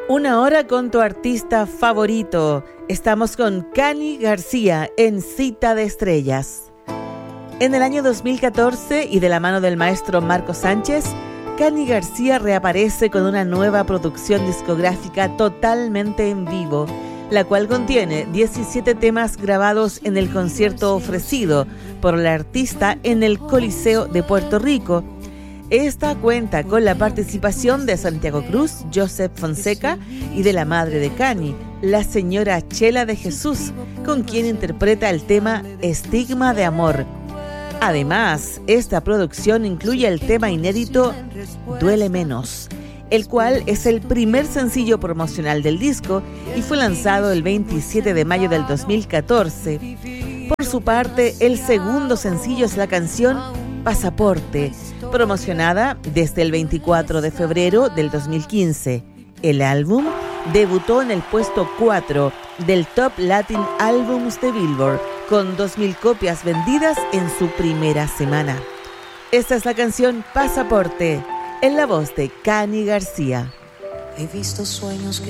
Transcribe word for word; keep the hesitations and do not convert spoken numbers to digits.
Una hora con tu artista favorito. Estamos con Cani García en Cita de Estrellas. En el año dos mil catorce y de la mano del maestro Marco Sánchez, Cani García reaparece con una nueva producción discográfica totalmente en vivo, la cual contiene diecisiete temas grabados en el concierto ofrecido por la artista en el Coliseo de Puerto Rico. Esta cuenta con la participación de Santiago Cruz, Joseph Fonseca y de la madre de Cani, la señora Chela de Jesús, con quien interpreta el tema Estigma de Amor. Además, esta producción incluye el tema inédito Duele Menos, el cual es el primer sencillo promocional del disco y fue lanzado el veintisiete de mayo del dos mil catorce. Por su parte, el segundo sencillo es la canción Pasaporte, promocionada desde el veinticuatro de febrero del dos mil quince. El álbum debutó en el puesto cuatro del Top Latin Albums de Billboard, con dos mil copias vendidas en su primera semana. Esta es la canción Pasaporte, en la voz de Cani García. He visto sueños que